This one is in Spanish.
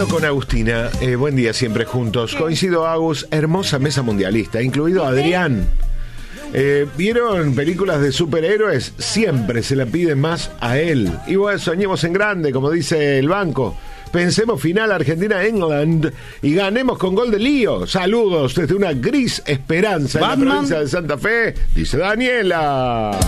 Coincido con Agustina. Buen día siempre juntos. ¿Qué? Coincido, Agus. Hermosa mesa mundialista, incluido Adrián. ¿Vieron películas de superhéroes? Siempre se la piden más a él. Y bueno, soñemos en grande, como dice el banco. Pensemos final Argentina-England y ganemos con gol de Lío. Saludos desde una gris esperanza en la provincia de Santa Fe, dice Daniela.